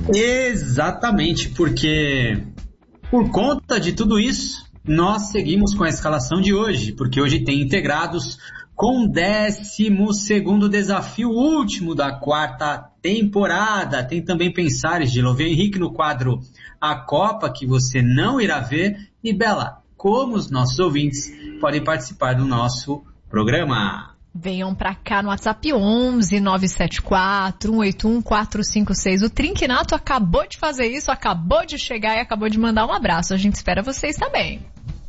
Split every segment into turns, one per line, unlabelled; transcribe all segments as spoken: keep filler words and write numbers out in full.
Exatamente, porque por conta de tudo isso, nós seguimos com a escalação de hoje, porque hoje tem integrados com o décimo segundo desafio último da quarta temporada. Tem também Pensares de Louvier Henrique no quadro A Copa, que você não irá ver. E Bela, como os nossos ouvintes podem participar do nosso programa?
Venham pra cá no WhatsApp onze nove sete quatro um oito um quatro cinco seis. O Trinquinato acabou de fazer isso, acabou de chegar e acabou de mandar um abraço. A gente espera vocês também.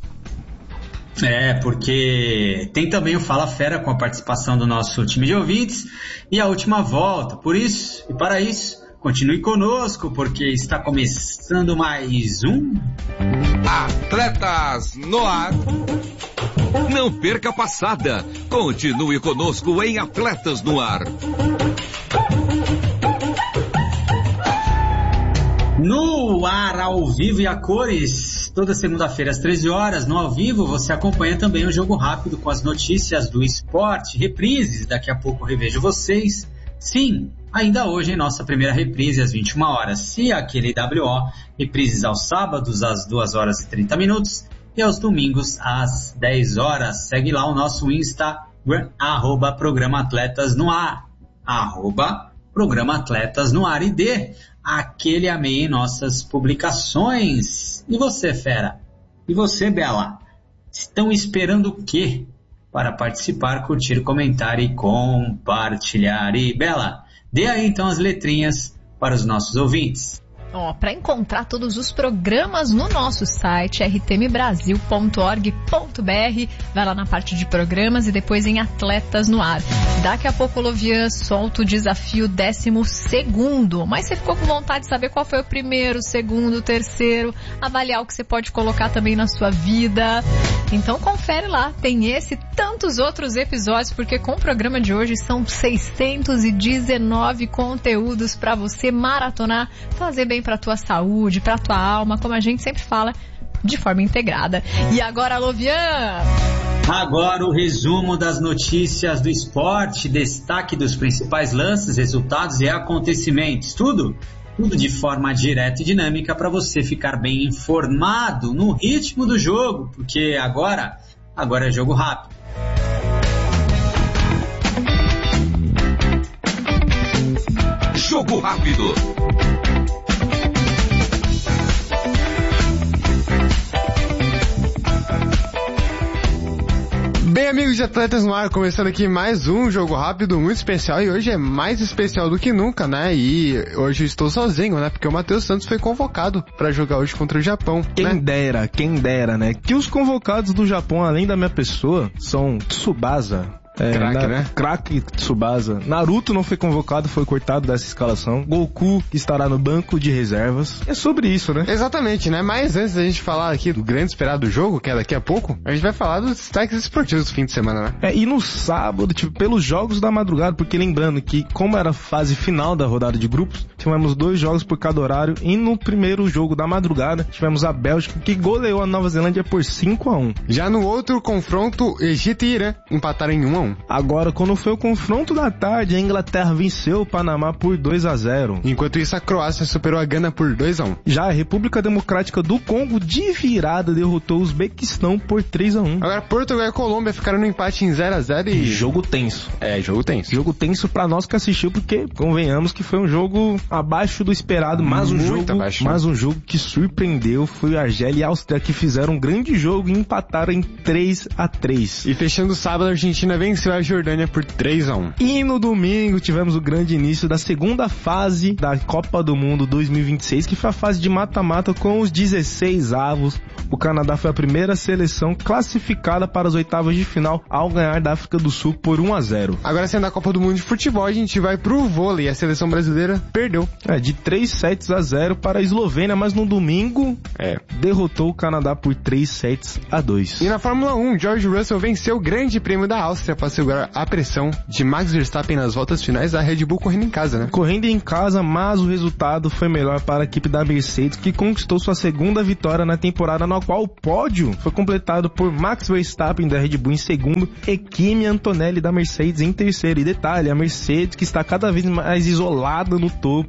É, porque tem também o Fala Fera com a participação do nosso time de ouvintes e a última volta. Por isso, e para isso, continue conosco, porque está começando mais um
Atletas no Ar. Não perca a passada. Continue conosco em Atletas no Ar.
No ar, ao vivo e a cores, toda segunda-feira às treze horas, no ao vivo, você acompanha também o Jogo Rápido com as notícias do esporte, reprises, daqui a pouco eu revejo vocês. Sim, ainda hoje em nossa primeira reprise às vinte e uma horas, e aquele W O, reprises aos sábados às duas horas e trinta minutos e aos domingos às dez horas. Segue lá o nosso Instagram, arroba Programa Atletas no Ar, arroba Programa Atletas no Ar, e dê aquele amei em nossas publicações. E você, fera? E você, Bela? Estão esperando o quê para participar, curtir, comentar e compartilhar? E Bela, dê aí então as letrinhas para os nossos ouvintes.
Ó, para encontrar todos os programas no nosso site r t m brasil ponto org ponto b r, vai lá na parte de programas e depois em Atletas no Ar. Daqui a pouco o Lovian solta o desafio décimo segundo, mas você ficou com vontade de saber qual foi o primeiro, o segundo, o terceiro, avaliar o que você pode colocar também na sua vida. Então confere lá, tem esse e tantos outros episódios, porque com o programa de hoje são seiscentos e dezenove conteúdos para você maratonar, fazer bem para tua saúde, para tua alma, como a gente sempre fala, de forma integrada. E agora, Lovian?
Agora o resumo das notícias do esporte, destaque dos principais lances, resultados e acontecimentos. Tudo, tudo de forma direta e dinâmica para você ficar bem informado no ritmo do jogo, porque agora, agora é jogo rápido.
Jogo rápido.
Bem, amigos de Atletas no Ar, começando aqui mais um Jogo Rápido muito especial, e hoje é mais especial do que nunca, né? E hoje eu estou sozinho, né? Porque o Matheus Santos foi convocado para jogar hoje contra o Japão.
Quem
né?
dera, quem dera, né? Que os convocados do Japão, além da minha pessoa, são Tsubasa. É,
Craque, né?
Craque Tsubasa. Naruto não foi convocado, foi cortado dessa escalação. Goku estará no banco de reservas. É sobre isso, né?
Exatamente, né? Mas antes da gente falar aqui do grande esperado jogo, que é daqui a pouco, a gente vai falar dos destaques esportivos do fim de semana, né?
É, e no sábado, tipo, pelos jogos da madrugada, porque lembrando que, como era a fase final da rodada de grupos, tivemos dois jogos por cada horário, e no primeiro jogo da madrugada, tivemos a Bélgica, que goleou a Nova Zelândia por cinco a um.
Já no outro confronto, Egito e Irã empataram em um a um.
Agora, quando foi o confronto da tarde, a Inglaterra venceu o Panamá por dois a zero.
Enquanto isso, a Croácia superou a Gana por dois a um.
Já a República Democrática do Congo, de virada, derrotou o Uzbequistão por três a um.
Agora, Portugal e Colômbia ficaram no empate em zero a zero e...
Jogo tenso.
É, jogo tenso.
Jogo tenso pra nós que assistiu, porque convenhamos que foi um jogo abaixo do esperado, mas um
Muito
jogo,
abaixo.
mas um jogo que surpreendeu. Foi a Argélia e a Áustria que fizeram um grande jogo e empataram em três a três.
E fechando o sábado, a Argentina venceu a Jordânia por três a um.
E no domingo tivemos o grande início da segunda fase da Copa do Mundo dois mil e vinte e seis, que foi a fase de mata-mata com os dezesseis avos. O Canadá foi a primeira seleção classificada para as oitavas de final ao ganhar da África do Sul por um a zero.
Agora, sendo a Copa do Mundo de futebol, a gente vai pro vôlei. A seleção brasileira perdeu.
É, de três sets a zero para a Eslovênia, mas no domingo é, derrotou o Canadá por três sets a dois.
E na Fórmula um, George Russell venceu o Grande Prêmio da Áustria para segurar a pressão de Max Verstappen nas voltas finais da Red Bull correndo em casa, né?
Correndo em casa, mas o resultado foi melhor para a equipe da Mercedes, que conquistou sua segunda vitória na temporada, na qual o pódio foi completado por Max Verstappen da Red Bull em segundo e Kimi Antonelli da Mercedes em terceiro. E detalhe, a Mercedes que está cada vez mais isolada no topo,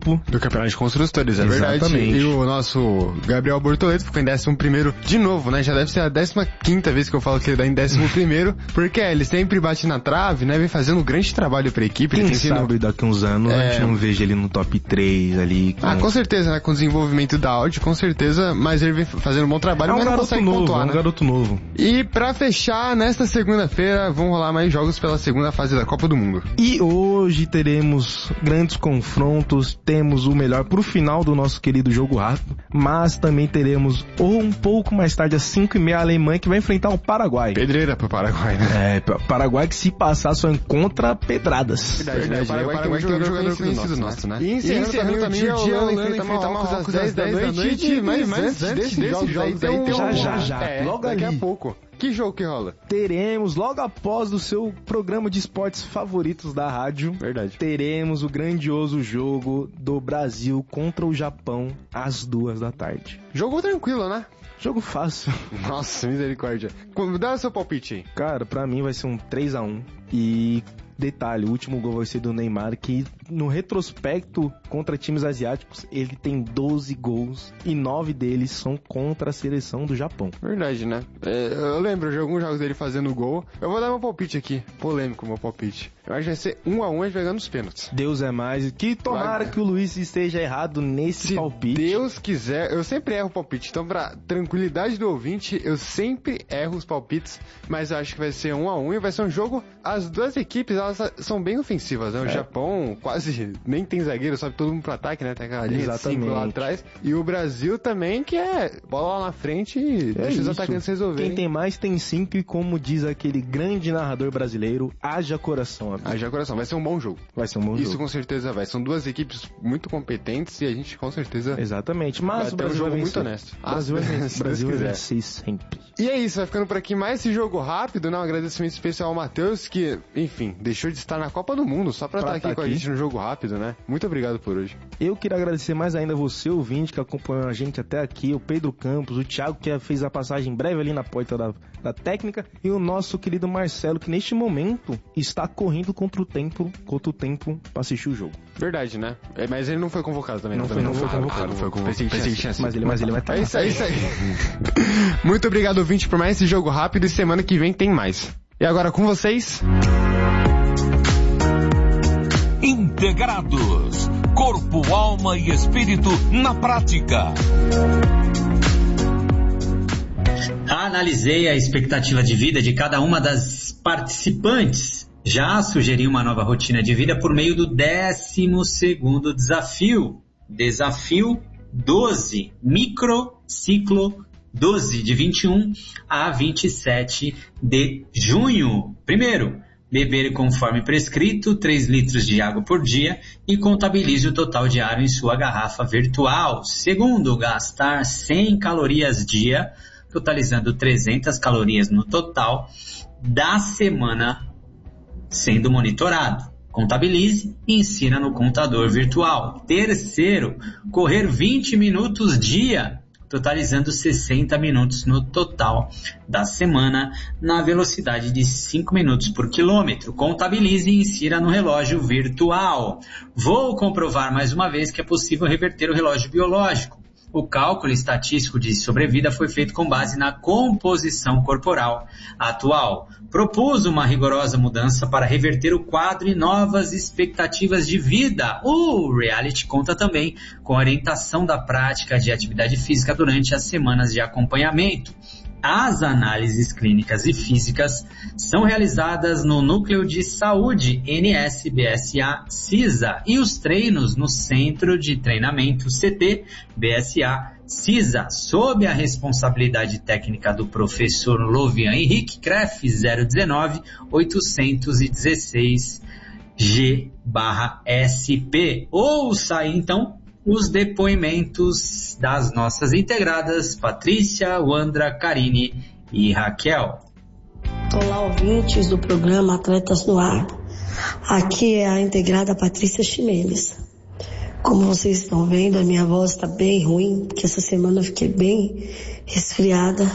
grupo
do Campeonato de Construtores, é
Exatamente.
verdade. E o nosso Gabriel Bortoleto ficou em décimo primeiro de novo, né? Já deve ser a décima quinta vez que eu falo que ele dá em décimo primeiro, porque é, ele sempre bate na trave, né? Vem fazendo um grande trabalho pra equipe.
Quem
ele tem sido...
sabe daqui uns anos
É...
a gente não veja ele no top três ali. Com...
Ah, com certeza, né? Com o desenvolvimento da Audi, com certeza, mas ele vem fazendo um bom trabalho,
é um
mas não
garoto
consegue
novo,
pontuar,
é um
né?
garoto novo.
E pra fechar, nesta segunda-feira, vão rolar mais jogos pela segunda fase da Copa do Mundo.
E hoje teremos grandes confrontos, temos o melhor pro final do nosso querido jogo rápido, mas também teremos ou um pouco mais tarde às cinco e meia a Alemanha que vai enfrentar o Paraguai.
Pedreira pro Paraguai, né?
É, Paraguai que se passar só encontra pedradas.
Verdade, verdade. O Paraguai, o Paraguai tem um jogador, jogador conhecido, conhecido nosso, né? E encerrando, e encerrando também o dia, a Holanda enfrenta Marrocos às dez da noite, mas antes desses desse jogos aí, tem
já, já, já,
é,
logo
daqui
ali.
a pouco. Que jogo que rola?
Teremos, logo após o seu programa de esportes favoritos da rádio,
verdade,
teremos o grandioso jogo do Brasil contra o Japão às duas da tarde.
Jogo tranquilo, né?
Jogo fácil.
Nossa, misericórdia. Dá o seu palpite aí.
Cara, pra mim vai ser um três a um. E detalhe, o último gol vai ser do Neymar, que no retrospecto contra times asiáticos, ele tem doze gols e nove deles são contra a seleção do Japão.
Verdade, né? É, eu lembro de alguns jogos dele fazendo gol. Eu vou dar meu palpite aqui. Polêmico meu palpite. Eu acho que vai ser um a um, a gente vai ganhar nos pênaltis.
Deus é mais. Que tomara vai, que o Luiz esteja errado nesse
se
palpite.
Se Deus quiser, eu sempre erro o palpite. Então, pra tranquilidade do ouvinte, eu sempre erro os palpites, mas eu acho que vai ser um a um e vai ser um jogo. As duas equipes, elas são bem ofensivas, né? O é. Japão quase nem tem zagueiro, sobe todo mundo pro ataque, né? Tem aquela linha de cinco lá atrás. E o Brasil também, que é bola lá na frente e é deixa isso. Os atacantes resolverem.
Quem tem mais tem cinco e, como diz aquele grande narrador brasileiro, haja coração. Amigo.
Haja coração. Vai ser um bom jogo.
Vai ser um bom
isso
jogo.
Isso com certeza vai. São duas equipes muito competentes e a gente com certeza...
Exatamente. Mas o Brasil
um jogo
vai
muito honesto.
O Brasil vai vencer. O Brasil vai vencer sempre.
E é isso, vai ficando por aqui mais esse jogo rápido, né? Um agradecimento especial ao Matheus, que, enfim, deixou de estar na Copa do Mundo só pra, pra estar aqui tá com aqui. a gente no jogo rápido, né? Muito obrigado por hoje.
Eu queria agradecer mais ainda você, ouvinte, que acompanhou a gente até aqui, o Pedro Campos, o Thiago, que fez a passagem breve ali na porta da, da técnica, e o nosso querido Marcelo, que neste momento está correndo contra o tempo, contra o tempo pra assistir o jogo.
Verdade, né? É, mas ele não foi convocado também.
Não,
não,
foi,
não
foi
convocado.
convocado.
Não foi convocado.
Pensei que tinha, tinha mas, ele, mas ele vai estar.
É isso aí, é isso aí. Muito obrigado, ouvinte, por mais esse jogo rápido, e semana que vem tem mais. E agora com vocês...
Integrados. Corpo, alma e espírito na prática.
Analisei a expectativa de vida de cada uma das participantes. Já sugeri uma nova rotina de vida por meio do décimo segundo desafio. Desafio doze. Microciclo doze, de vinte e um a vinte e sete de junho. Primeiro, beber conforme prescrito três litros de água por dia e contabilize o total diário em sua garrafa virtual. Segundo, gastar cem calorias dia, totalizando trezentas calorias no total da semana sendo monitorado. Contabilize e ensina no contador virtual. Terceiro, correr vinte minutos dia, totalizando sessenta minutos no total da semana, na velocidade de cinco minutos por quilômetro. Contabilize e insira no relógio virtual. Vou comprovar mais uma vez que é possível reverter o relógio biológico. O cálculo estatístico de sobrevida foi feito com base na composição corporal atual. Propus uma rigorosa mudança para reverter o quadro e novas expectativas de vida. O reality conta também com a orientação da prática de atividade física durante as semanas de acompanhamento. As análises clínicas e físicas são realizadas no Núcleo de Saúde N S B S A CISA e os treinos no Centro de Treinamento C T B S A CISA, sob a responsabilidade técnica do professor Lovian Henrique Kreff, zero um nove, oito um seis, G S P. Ouça aí, então, os depoimentos das nossas integradas Patrícia, Wandra, Karine e Raquel.
Olá, ouvintes do programa Atletas no Ar. Aqui é a integrada Patrícia Ximenes. Como vocês estão vendo, a minha voz está bem ruim, porque essa semana eu fiquei bem resfriada,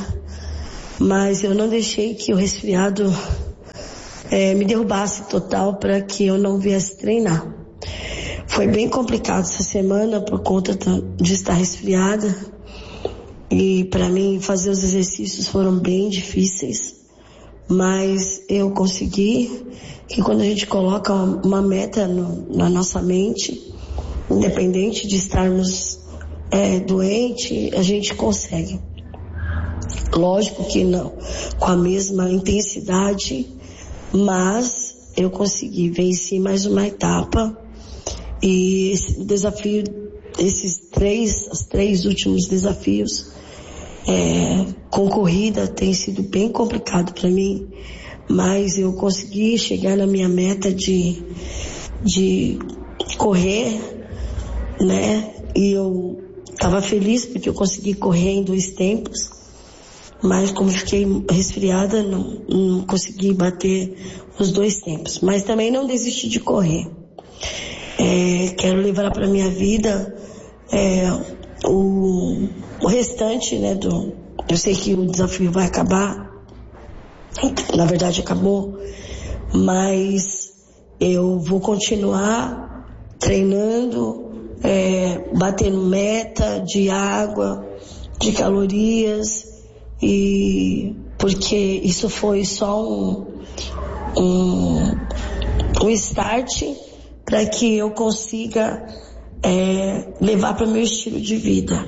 mas eu não deixei que o resfriado é, me derrubasse total para que eu não viesse treinar. Foi bem complicado essa semana por conta de estar resfriada. E para mim fazer os exercícios foram bem difíceis. Mas eu consegui. E quando a gente coloca uma meta no, na nossa mente, independente de estarmos é, doentes, a gente consegue. Lógico que não com a mesma intensidade, mas eu consegui vencer mais uma etapa. E esse desafio, esses três, os três últimos desafios é, com corrida tem sido bem complicado para mim, mas eu consegui chegar na minha meta de, de correr, né? E eu estava feliz porque eu consegui correr em dois tempos, mas como fiquei resfriada, não, não consegui bater os dois tempos. Mas também não desisti de correr. É, quero levar para minha vida é, o, o restante, né, do, eu sei que o desafio vai acabar, na verdade acabou, mas eu vou continuar treinando, é, batendo meta de água, de calorias, e porque isso foi só um, um, um start para que eu consiga é, levar para o meu estilo de vida.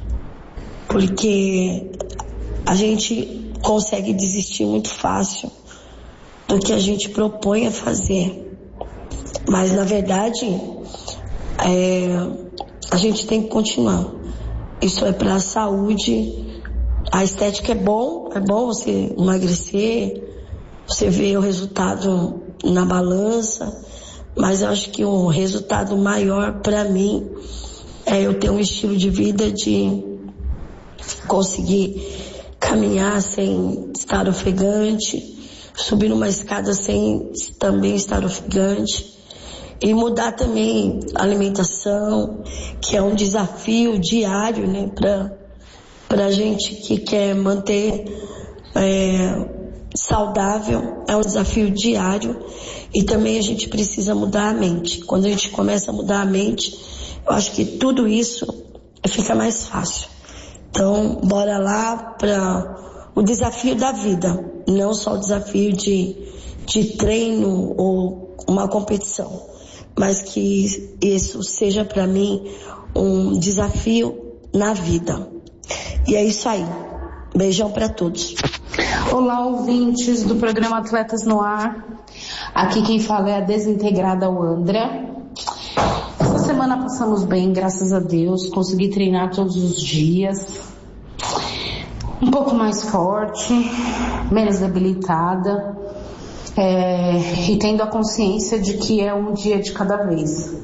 Porque a gente consegue desistir muito fácil do que a gente propõe a fazer. Mas, na verdade, é, a gente tem que continuar. Isso é para a saúde. A estética é bom, é bom você emagrecer, você vê o resultado na balança, mas eu acho que o resultado maior para mim é eu ter um estilo de vida de conseguir caminhar sem estar ofegante, subir numa escada sem também estar ofegante, e mudar também a alimentação, que é um desafio diário, né, para para gente que quer manter é, saudável, é um desafio diário. E também a gente precisa mudar a mente. Quando a gente começa a mudar a mente, eu acho que tudo isso fica mais fácil. Então, bora lá para o desafio da vida, não só o desafio de, de treino ou uma competição, mas que isso seja para mim um desafio na vida. E é isso aí. Beijão para todos.
Olá, ouvintes do programa Atletas no Ar. Aqui quem fala é a desintegrada Wandra. Essa semana passamos bem, graças a Deus. Consegui treinar todos os dias. Um pouco mais forte, menos debilitada. É, e tendo a consciência de que é um dia de cada vez.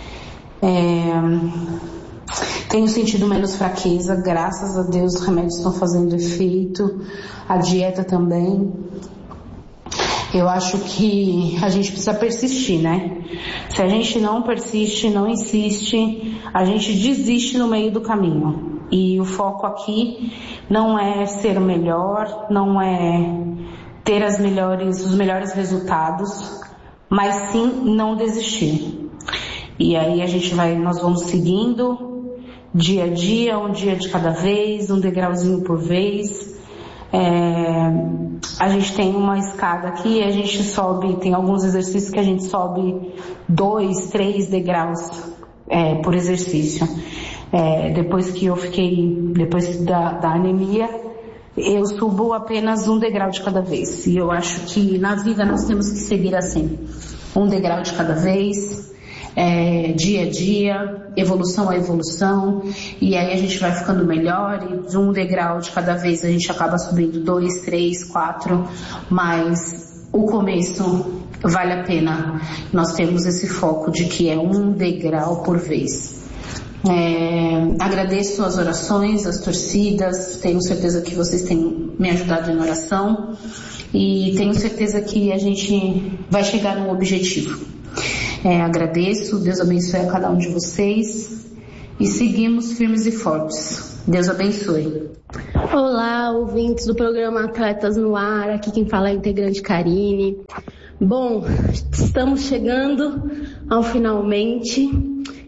É... Tenho sentido menos fraqueza, graças a Deus os remédios estão fazendo efeito, a dieta também. Eu acho que a gente precisa persistir, né? Se a gente não persiste, não insiste, a gente desiste no meio do caminho. E o foco aqui não é ser o melhor, não é ter as melhores, os melhores resultados, mas sim não desistir. E aí a gente vai, nós vamos seguindo dia a dia, um dia de cada vez, um degrauzinho por vez. É, a gente tem uma escada aqui, a gente sobe, tem alguns exercícios que a gente sobe dois, três degraus é, por exercício. É, depois que eu fiquei, depois da, da anemia, eu subo apenas um degrau de cada vez. E eu acho que na vida nós temos que seguir assim, um degrau de cada vez. É, dia a dia, evolução a evolução, e aí a gente vai ficando melhor, e de um degrau de cada vez a gente acaba subindo dois, três, quatro, mas o começo vale a pena. Nós temos esse foco de que é um degrau por vez. É, agradeço as orações, as torcidas, tenho certeza que vocês têm me ajudado em oração, e tenho certeza que a gente vai chegar no objetivo. É, agradeço, Deus abençoe a cada um de vocês e seguimos firmes e fortes. Deus abençoe.
Olá, ouvintes do programa Atletas no Ar, aqui quem fala é a integrante Karine. Bom, estamos chegando ao finalmente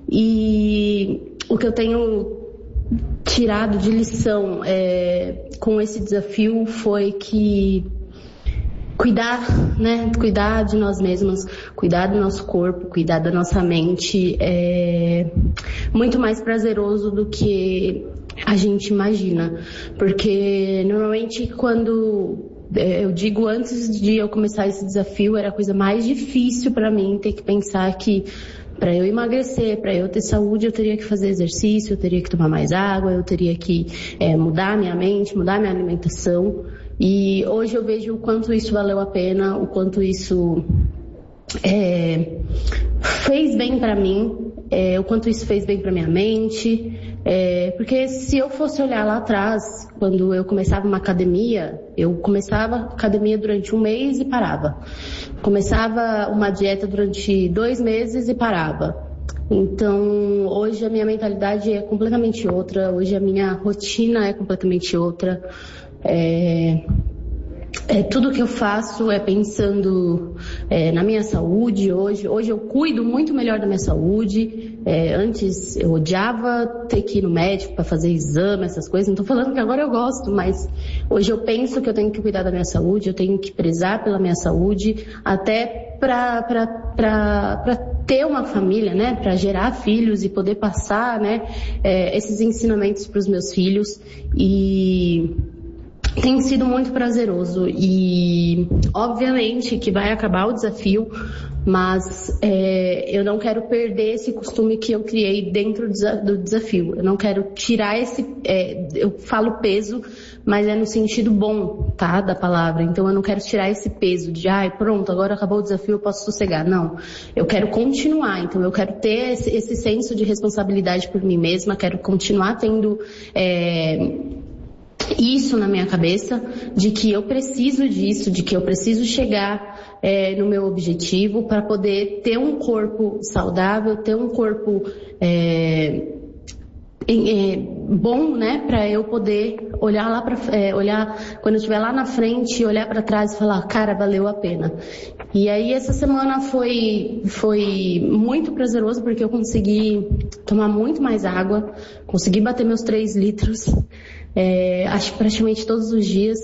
E o que eu tenho tirado de lição é, com esse desafio foi que cuidar, né? Cuidar de nós mesmos, cuidar do nosso corpo, cuidar da nossa mente é muito mais prazeroso do que a gente imagina. Porque normalmente quando eu digo antes de eu começar esse desafio, era a coisa mais difícil para mim ter que pensar que para eu emagrecer, para eu ter saúde, eu teria que fazer exercício, eu teria que tomar mais água, eu teria que é, mudar minha mente, mudar minha alimentação. E hoje eu vejo o quanto isso valeu a pena, o quanto isso é, fez bem para mim, é, o quanto isso fez bem para minha mente. É, porque se eu fosse olhar lá atrás, quando eu começava uma academia, eu começava a academia durante um mês e parava. Começava uma dieta durante dois meses e parava. Então, hoje a minha mentalidade é completamente outra, hoje a minha rotina é completamente outra. É, é, tudo que eu faço é pensando é, na minha saúde. Hoje, hoje eu cuido muito melhor da minha saúde. É, antes eu odiava ter que ir no médico para fazer exame, essas coisas. Não estou falando que agora eu gosto, mas hoje eu penso que eu tenho que cuidar da minha saúde, eu tenho que prezar pela minha saúde, até para ter uma família, né? Para gerar filhos e poder passar, né? É, esses ensinamentos para os meus filhos. E tem sido muito prazeroso e obviamente que vai acabar o desafio, mas é, eu não quero perder esse costume que eu criei dentro do desafio. Eu não quero tirar esse, é, eu falo peso, mas é no sentido bom, tá, da palavra. Então eu não quero tirar esse peso de, ai, pronto, agora acabou o desafio, eu posso sossegar. Não, eu quero continuar. Então eu quero ter esse, esse senso de responsabilidade por mim mesma, quero continuar tendo é, isso na minha cabeça, de que eu preciso disso, de que eu preciso chegar é, no meu objetivo para poder ter um corpo saudável, ter um corpo é, é, bom, né, para eu poder olhar lá para é, olhar quando eu estiver lá na frente, olhar para trás e falar, cara, valeu a pena. E aí essa semana foi foi muito prazeroso porque eu consegui tomar muito mais água, consegui bater meus três litros. É, acho que praticamente todos os dias.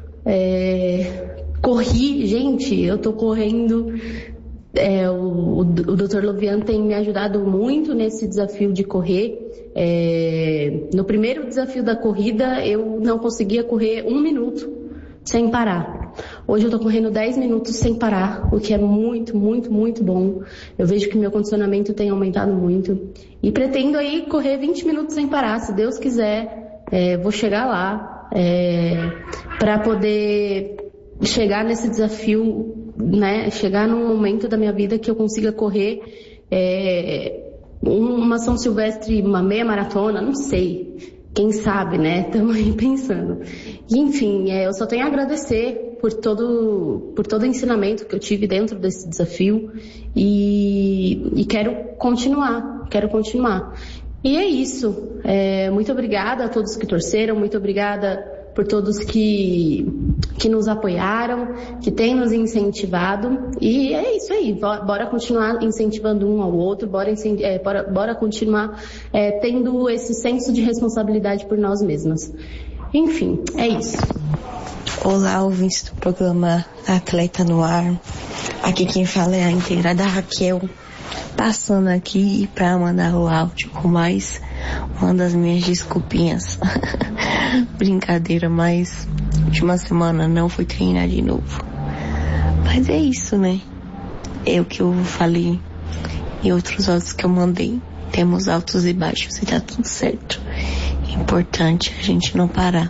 É, corri, gente, eu tô correndo. É, o, o doutor Lovian tem me ajudado muito nesse desafio de correr. É, no primeiro desafio da corrida, eu não conseguia correr um minuto sem parar. Hoje eu tô correndo dez minutos sem parar, o que é muito, muito, muito bom. Eu vejo que meu condicionamento tem aumentado muito. E pretendo aí correr vinte minutos sem parar, se Deus quiser. É, vou chegar lá é, para poder chegar nesse desafio, né? Chegar num momento da minha vida que eu consiga correr é, uma São Silvestre, uma meia maratona, não sei. Quem sabe, né? Estamos aí pensando. E, enfim, é, eu só tenho a agradecer por todo, por todo o ensinamento que eu tive dentro desse desafio e, e quero continuar, quero continuar. E é isso. É, muito obrigada a todos que torceram, muito obrigada por todos que, que nos apoiaram, que têm nos incentivado. E é isso aí, bora continuar incentivando um ao outro, bora, é, bora, bora continuar é, tendo esse senso de responsabilidade por nós mesmas. Enfim, é isso.
Olá, ouvintes do programa Atleta no Ar. Aqui quem fala é a integrada Raquel. Passando aqui para mandar o áudio com mais uma das minhas desculpinhas. Brincadeira, mas última semana não fui treinar de novo. Mas é isso, né? É o que eu falei em outros áudios que eu mandei. Temos altos e baixos e tá tudo certo. É importante a gente não parar.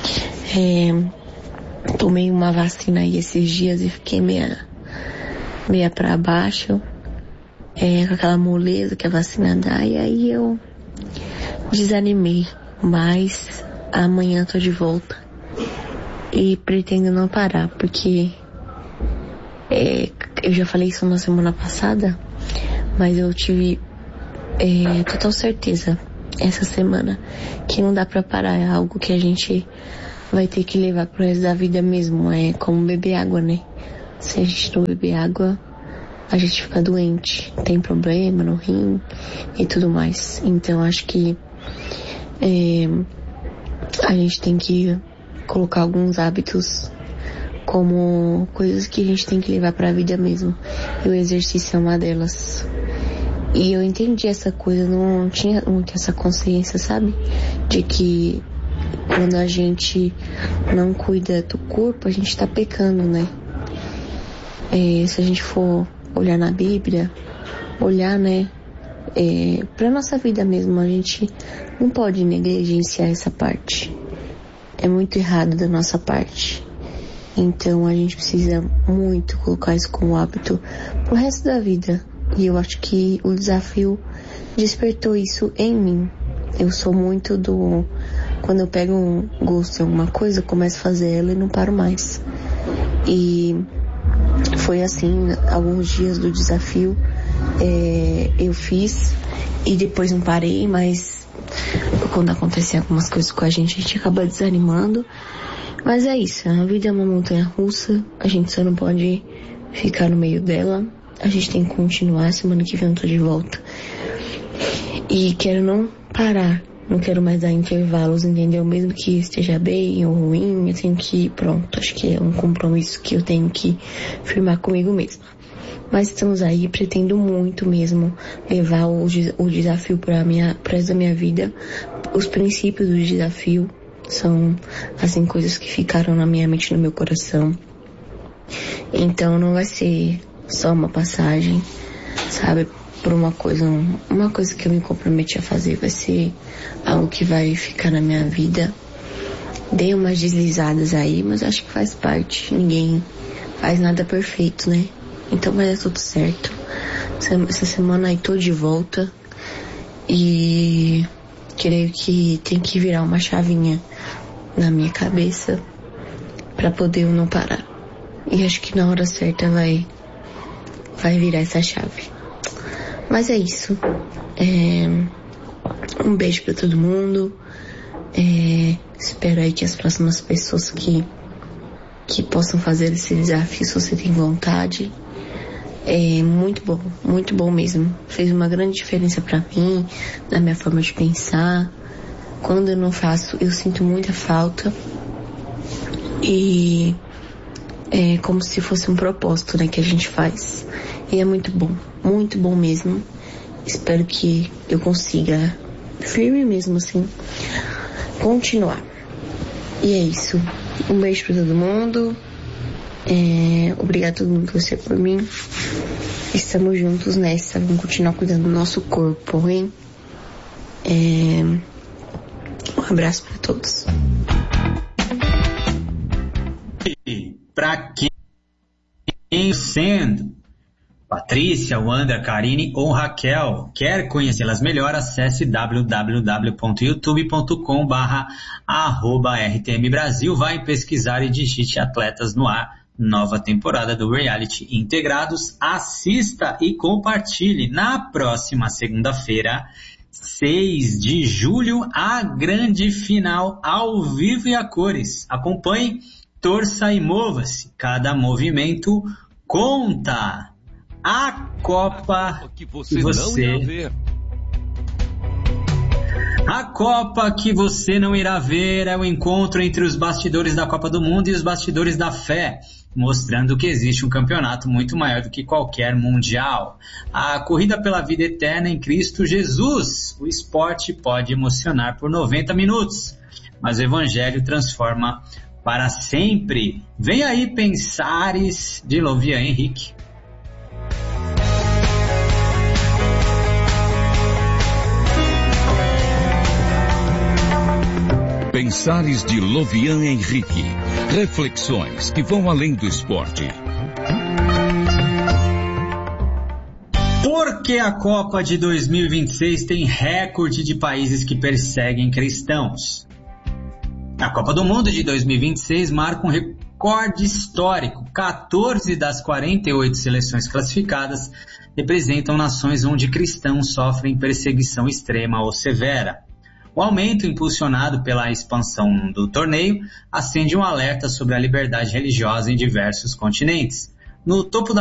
É, tomei uma vacina aí esses dias e fiquei meia, meia pra baixo. É, com aquela moleza que a vacina dá, e aí eu desanimei, mas amanhã tô de volta e pretendo não parar, porque é, eu já falei isso na semana passada, mas eu tive é, total certeza essa semana que não dá pra parar, é algo que a gente vai ter que levar pro resto da vida mesmo, é como beber água, né? Se a gente não beber água, a gente fica doente, tem problema no rim e tudo mais. Então acho que é, a gente tem que colocar alguns hábitos como coisas que a gente tem que levar pra vida mesmo. E o exercício é uma delas. E eu entendi essa coisa, não tinha muito essa consciência, sabe? De que quando a gente não cuida do corpo, a gente tá pecando, né? É, se a gente for olhar na Bíblia, olhar, né, é, pra nossa vida mesmo, a gente não pode negligenciar essa parte. É muito errado da nossa parte. Então a gente precisa muito colocar isso como hábito pro resto da vida. E eu acho que o desafio despertou isso em mim. Eu sou muito do... Quando eu pego um gosto em alguma coisa, eu começo a fazer ela e não paro mais. E foi assim, alguns dias do desafio é, eu fiz e depois não parei, mas quando acontecem algumas coisas com a gente, a gente acaba desanimando. Mas é isso, a vida é uma montanha russa, a gente só não pode ficar no meio dela. A gente tem que continuar, semana que vem eu tô de volta. E quero não parar, não quero mais dar intervalos, entendeu? Mesmo que esteja bem ou ruim, eu tenho que ir, pronto. Acho que é um compromisso que eu tenho que firmar comigo mesma. Mas estamos aí, pretendo muito mesmo levar o, o desafio para minha, para essa minha vida. Os princípios do desafio são, assim, coisas que ficaram na minha mente, no meu coração. Então não vai ser só uma passagem, sabe, por uma coisa, uma coisa que eu me comprometi a fazer, vai ser algo que vai ficar na minha vida. Dei umas deslizadas aí, mas acho que faz parte, ninguém faz nada perfeito, né? Então vai dar tudo certo. Essa semana aí tô de volta e creio que tem que virar uma chavinha na minha cabeça pra poder eu não parar. E acho que na hora certa vai vai virar essa chave. Mas é isso. É, um beijo pra todo mundo. É, espero aí que as próximas pessoas que, que possam fazer esse desafio, se você tem vontade. É muito bom, muito bom mesmo. Fez uma grande diferença pra mim, na minha forma de pensar. Quando eu não faço, eu sinto muita falta. E é como se fosse um propósito, né, que a gente faz. E é muito bom, muito bom mesmo. Espero que eu consiga, firme mesmo assim, continuar. E é isso. Um beijo pra todo mundo. É, obrigado a todo mundo que você por mim. Estamos juntos nessa. Vamos continuar cuidando do nosso corpo, hein? É, um abraço pra todos.
Pra quem sendo Patrícia, Wanda, Karine ou Raquel, quer conhecê-las melhor, acesse w w w ponto youtube ponto com barra arroba R T M Brasil, vai pesquisar e digite Atletas no Ar, nova temporada do Reality Integrados, assista e compartilhe. Na próxima segunda-feira, seis de julho, a grande final ao vivo e a cores. Acompanhe, torça e mova-se, cada movimento conta. A Copa que você, que você não irá ver. A Copa que você não irá ver é o encontro entre os bastidores da Copa do Mundo e os bastidores da fé, mostrando que existe um campeonato muito maior do que qualquer mundial. A corrida pela vida eterna em Cristo Jesus. O esporte pode emocionar por noventa minutos, mas o evangelho transforma para sempre. Vem aí Pensares, de Lovian Henrique.
Pensares de Lovian Henrique. Reflexões que vão além do esporte.
Por que a Copa de dois mil e vinte e seis tem recorde de países que perseguem cristãos? A Copa do Mundo de dois mil e vinte e seis marca um recorde histórico. quatorze das quarenta e oito seleções classificadas representam nações onde cristãos sofrem perseguição extrema ou severa. O aumento, impulsionado pela expansão do torneio, acende um alerta sobre a liberdade religiosa em diversos continentes. No topo da